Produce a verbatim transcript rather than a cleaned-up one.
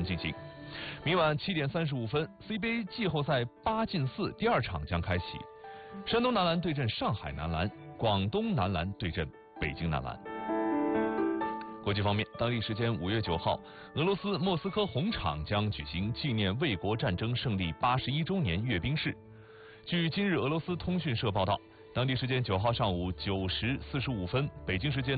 进行。明晚七点三十五分 ，C B A 季后赛八进四第二场将开启，山东男篮对阵上海男篮，广东男篮对阵北京男篮。国际方面，当地时间五月九号，俄罗斯莫斯科红场将举行纪念卫国战争胜利八十一周年阅兵式。据今日俄罗斯通讯社报道，当地时间九号上午九时四十五分，北京时间